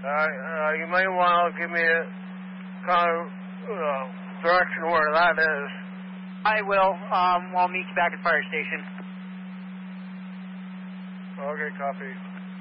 You may want to give me a kind of direction where that is. I will. I'll meet you back at the fire station. Okay, copy.